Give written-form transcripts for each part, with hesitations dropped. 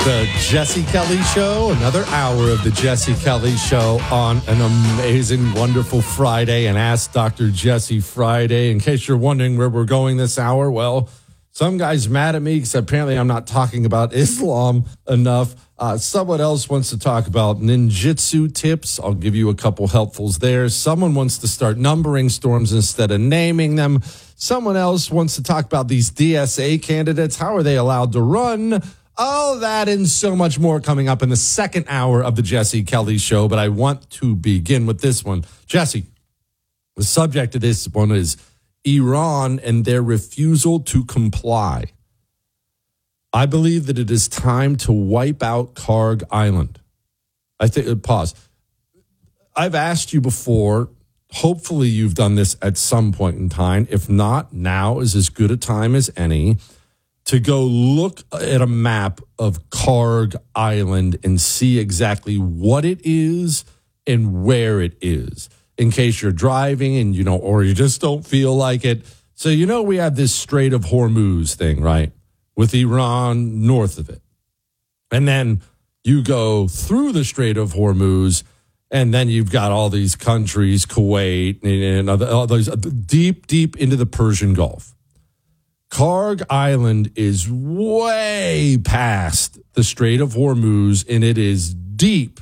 The Jesse Kelly Show, another hour of the Jesse Kelly Show on an amazing, wonderful Friday, and Ask Dr. Jesse Friday. In case you're wondering where we're going this hour, well, some guy's mad at me because apparently I'm not talking about Islam enough. Someone else wants to talk about ninjutsu tips. I'll give you a couple helpfuls there. Someone wants to start numbering storms instead of naming them. Someone else wants to talk about these DSA candidates. How are they allowed to run? All that and so much more coming up in the second hour of the Jesse Kelly Show. But I want to begin with this one. Jesse, the subject of this one is Iran and their refusal to comply. I believe that it is time to wipe out Karg Island. Pause. I've asked you before. Hopefully you've done this at some point in time. If not, now is as good a time as any to go look at a map of Karg Island and see exactly what it is and where it is, in case you're driving and, or you just don't feel like it. So, we have this Strait of Hormuz thing, right, with Iran north of it. And then you go through the Strait of Hormuz, and then you've got all these countries, Kuwait, and all those deep into the Persian Gulf. Karg Island is way past the Strait of Hormuz, and it is deep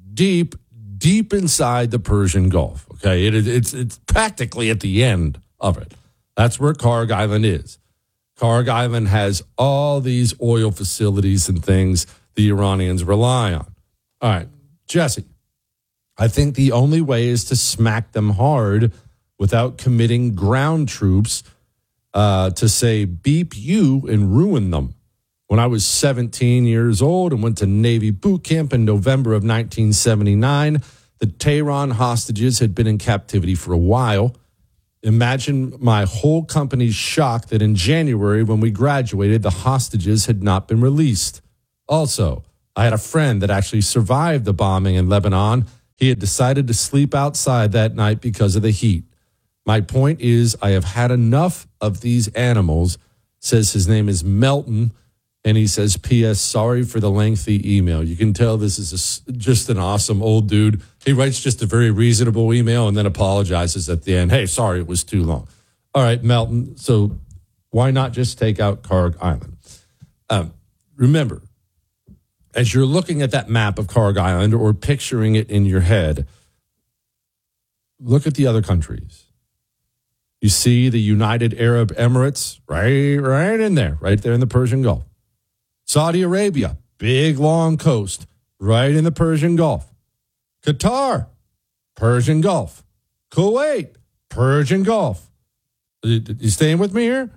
inside the Persian Gulf. Okay, it's practically at the end of it. That's where Karg Island is. Karg Island has all these oil facilities and things the Iranians rely on. All right, Jesse, I think the only way is to smack them hard without committing ground troops to say, beep you and ruin them. When I was 17 years old and went to Navy boot camp in November of 1979, the Tehran hostages had been in captivity for a while. Imagine my whole company's shock that in January, when we graduated, the hostages had not been released. Also, I had a friend that actually survived the bombing in Lebanon. He had decided to sleep outside that night because of the heat. My point is, I have had enough of these animals. Says his name is Melton, and he says, P.S., sorry for the lengthy email. You can tell this is just an awesome old dude. He writes just a very reasonable email and then apologizes at the end. Hey, sorry, it was too long. All right, Melton, so why not just take out Karg Island? Remember, as you're looking at that map of Karg Island or picturing it in your head, look at the other countries. You see the United Arab Emirates right in there, right there in the Persian Gulf. Saudi Arabia, big long coast, right in the Persian Gulf. Qatar, Persian Gulf. Kuwait, Persian Gulf. You staying with me here?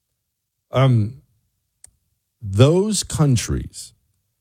Those countries,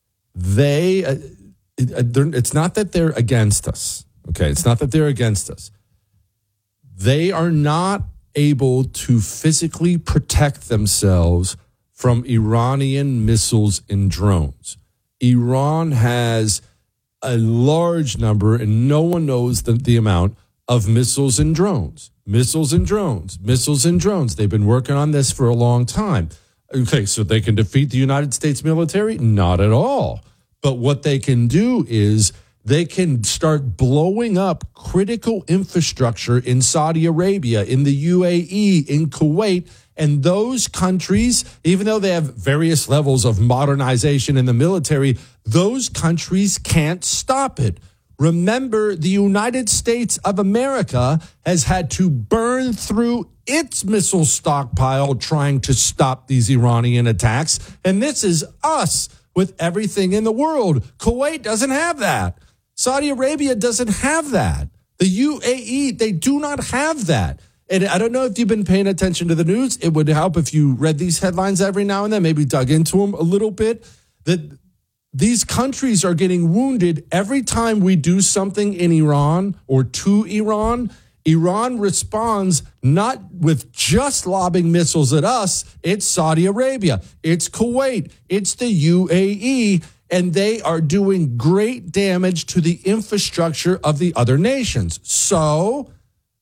it's not that they're against us. Okay, it's not that they're against us. They are not able to physically protect themselves from Iranian missiles and drones. Iran has a large number, and no one knows the amount of missiles and drones. Missiles and drones. They've been working on this for a long time. Okay, so they can defeat the United States military? Not at all. But what they can do is they can start blowing up critical infrastructure in Saudi Arabia, in the UAE, in Kuwait, and those countries, even though they have various levels of modernization in the military, those countries can't stop it. Remember, the United States of America has had to burn through its missile stockpile trying to stop these Iranian attacks, and this is us with everything in the world. Kuwait doesn't have that. Saudi Arabia doesn't have that. The UAE, they do not have that. And I don't know if you've been paying attention to the news. It would help if you read these headlines every now and then, maybe dug into them a little bit, that these countries are getting wounded every time we do something in Iran or to Iran. Iran responds not with just lobbing missiles at us. It's Saudi Arabia. It's Kuwait. It's the UAE. And they are doing great damage to the infrastructure of the other nations. So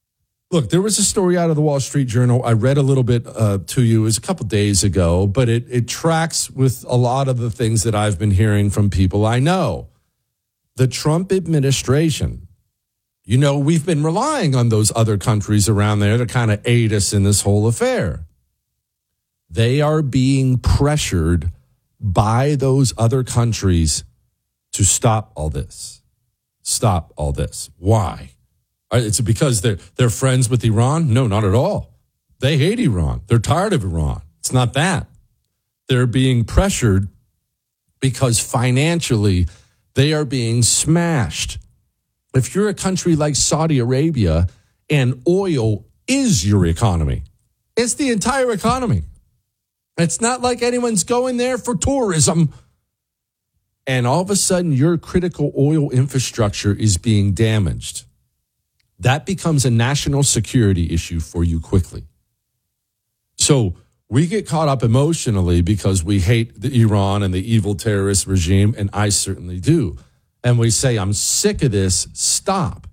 Look, there was a story out of the Wall Street Journal. I read a little bit to you. It was a couple days ago, but it tracks with a lot of the things that I've been hearing from people I know. The Trump administration, we've been relying on those other countries around there to kind of aid us in this whole affair. They are being pressured by those other countries to stop all this. Stop all this. Why? It's because they're friends with Iran? No, not at all. They hate Iran. They're tired of Iran. It's not that. They're being pressured because financially they are being smashed. If you're a country like Saudi Arabia and oil is your economy, it's the entire economy. It's not like anyone's going there for tourism. And all of a sudden your critical oil infrastructure is being damaged. That becomes a national security issue for you quickly. So we get caught up emotionally because we hate the Iran and the evil terrorist regime, and I certainly do. And we say, I'm sick of this, stop.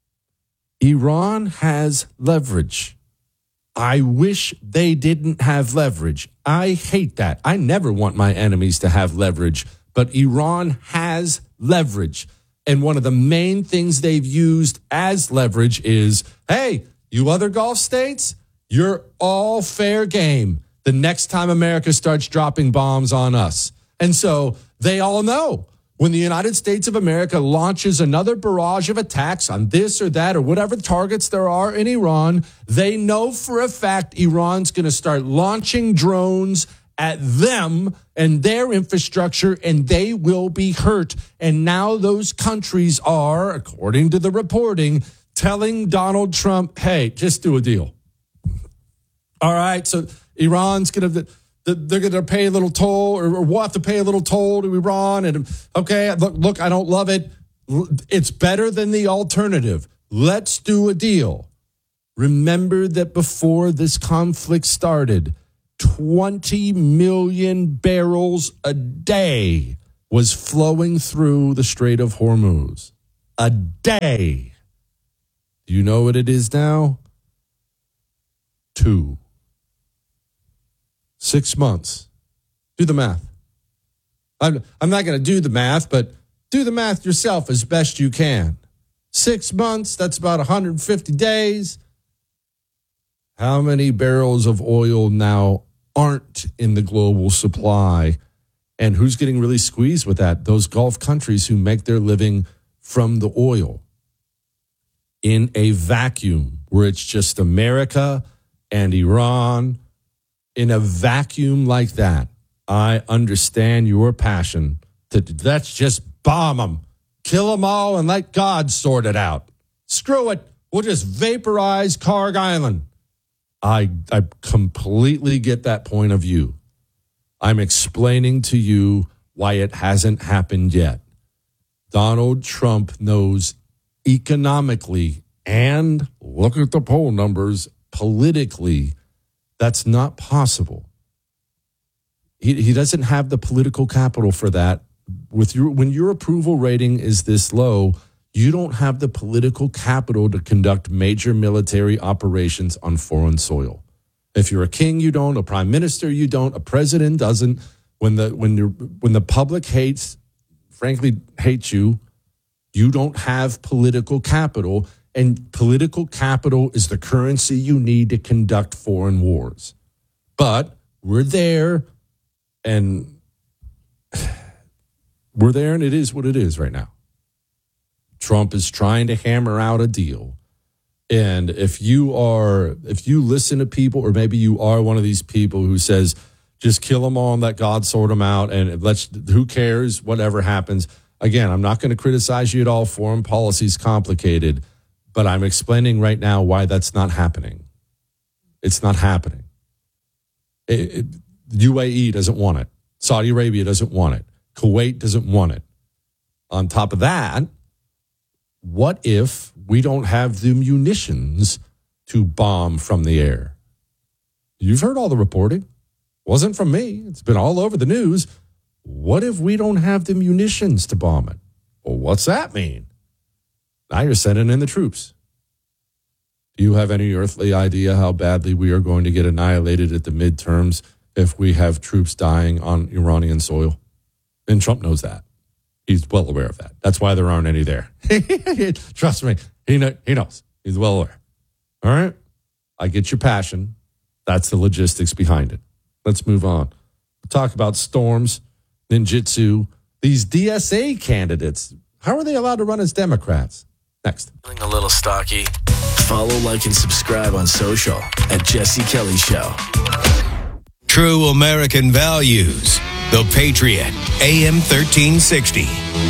Iran has leverage. I wish they didn't have leverage. I hate that. I never want my enemies to have leverage, but Iran has leverage. And one of the main things they've used as leverage is, hey, you other Gulf states, you're all fair game the next time America starts dropping bombs on us. And so they all know when the United States of America launches another barrage of attacks on this or that or whatever targets there are in Iran, they know for a fact Iran's going to start launching drones at them and their infrastructure, and they will be hurt. And now those countries are, according to the reporting, telling Donald Trump, hey, just do a deal. All right, so Iran's going to, they're going to pay a little toll, or we'll have to pay a little toll to Iran. And okay, look, I don't love it. It's better than the alternative. Let's do a deal. Remember that before this conflict started, 20 million barrels a day was flowing through the Strait of Hormuz. A day. Do you know what it is now? 2. 6 months. Do the math. I'm not going to do the math, but do the math yourself as best you can. 6 months, that's about 150 days. How many barrels of oil now aren't in the global supply? And who's getting really squeezed with that? Those Gulf countries who make their living from the oil. In a vacuum where it's just America and Iran, in a vacuum like that, I understand your passion to let's just bomb them, kill them all, and let God sort it out. Screw it. We'll just vaporize Karg Island. I completely get that point of view. I'm explaining to you why it hasn't happened yet. Donald Trump knows economically, and look at the poll numbers, politically, that's not possible. He doesn't have the political capital for that. When your approval rating is this low, you don't have the political capital to conduct major military operations on foreign soil. If you're a king, you don't. A prime minister, you don't. A president doesn't. When the public frankly hates you, you don't have political capital, and political capital is the currency you need to conduct foreign wars. But we're there, and it is what it is right now. Trump is trying to hammer out a deal. And if you listen to people, or maybe you are one of these people who says, just kill them all and let God sort them out, and who cares, whatever happens. Again, I'm not going to criticize you at all. Foreign policy is complicated, but I'm explaining right now why that's not happening. It's not happening. UAE doesn't want it. Saudi Arabia doesn't want it. Kuwait doesn't want it. On top of that, what if we don't have the munitions to bomb from the air? You've heard all the reporting. Wasn't from me. It's been all over the news. What if we don't have the munitions to bomb it? Well, what's that mean? Now you're sending in the troops. Do you have any earthly idea how badly we are going to get annihilated at the midterms if we have troops dying on Iranian soil? And Trump knows that. He's well aware of that. That's why there aren't any there. Trust me, he knows. He's well aware. All right? I get your passion. That's the logistics behind it. Let's move on. We'll talk about storms, ninjutsu, these DSA candidates. How are they allowed to run as Democrats? Next. Feeling a little stocky? Follow, like, and subscribe on social at Jesse Kelly Show. True American values. The Patriot, AM 1360.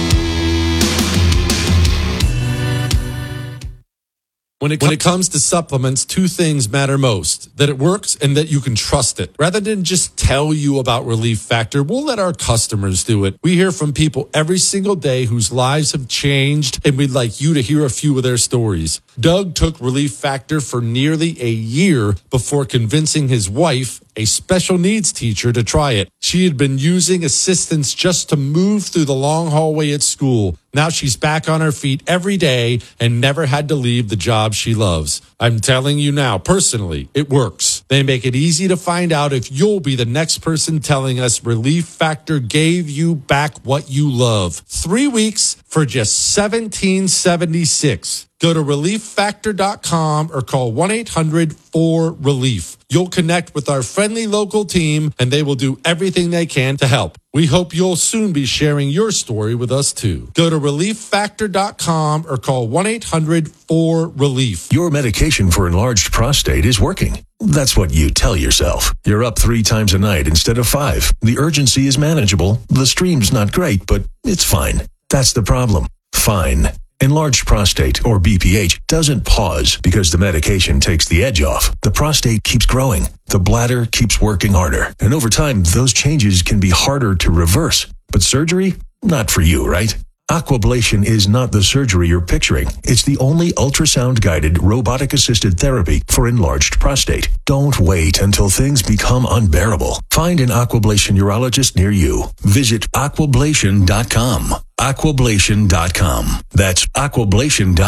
When it comes to supplements, two things matter most: that it works and that you can trust it. Rather than just tell you about Relief Factor, we'll let our customers do it. We hear from people every single day whose lives have changed, and we'd like you to hear a few of their stories. Doug took Relief Factor for nearly a year before convincing his wife, a special needs teacher, to try it. She had been using assistance just to move through the long hallway at school. Now she's back on her feet every day and never had to leave the job she loves. I'm telling you now, personally, it works. They make it easy to find out if you'll be the next person telling us Relief Factor gave you back what you love. 3 weeks for just $17.76. Go to ReliefFactor.com or call 1-800-4RELIEF. You'll connect with our friendly local team, and they will do everything they can to help. We hope you'll soon be sharing your story with us, too. Go to ReliefFactor.com or call 1-800-4RELIEF. Your medication for enlarged prostate is working. That's what you tell yourself. You're up 3 times a night instead of 5. The urgency is manageable. The stream's not great, but it's fine. That's the problem. Fine. Enlarged prostate, or BPH, doesn't pause because the medication takes the edge off. The prostate keeps growing. The bladder keeps working harder. And over time, those changes can be harder to reverse. But surgery? Not for you, right? Aquablation is not the surgery you're picturing. It's the only ultrasound-guided, robotic-assisted therapy for enlarged prostate. Don't wait until things become unbearable. Find an Aquablation urologist near you. Visit aquablation.com. Aquablation.com. That's aquablation.com.